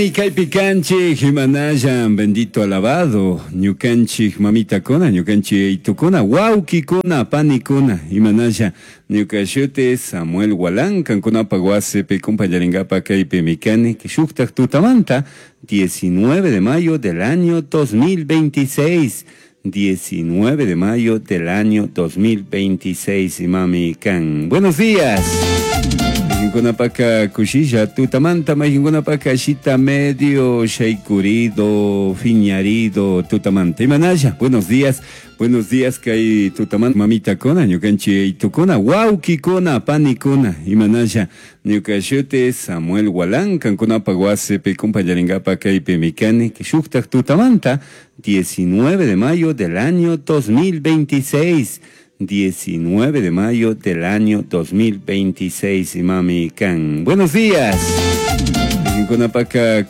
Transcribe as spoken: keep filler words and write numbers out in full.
Kaypikanchik himanayan bendito alabado ñukanchik mamitakuna ñukanchik aytukuna wawkikuna panikuna imanalla ñuka shuti Samuel Walan kankunapa wasipi compañeringapa kaypi mikani shuktak tutamanta diecinueve de mayo del año dos mil veintiséis diecinueve de mayo del año dos mil veintiséis imami kan. Buenos días. Kunapaka kushilla tutamanta majingunapaka shita medio shaikurido fiñarido tutamanta imanaya. Buenos días, buenos días kay tutamanta mamita kona ñukanchi itukuna wawkikuna panikuna imanaya ñukashute Samuel Walan kankunapa wasipi compañeringapa kaypi mikani kishuktak tutamanta diecinueve de mayo del año dos mil veintiséis diecinueve de mayo del año dos mil veintiséis, Imami Kan. Buenos días. Kunapaka